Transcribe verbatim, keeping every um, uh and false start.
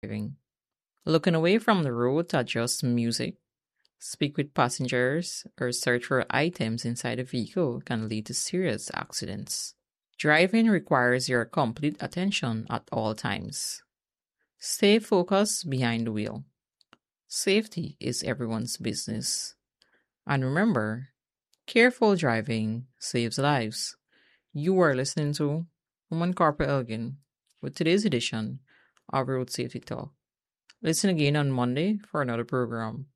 driving. Looking away from the road to adjust music, speak with passengers, or search for items inside a vehicle can lead to serious accidents. Driving requires your complete attention at all times. Stay focused behind the wheel. Safety is everyone's business. And remember, careful driving saves lives. You are listening to Woman Corporate Elgin with today's edition of Road Safety Talk. Listen again on Monday for another program.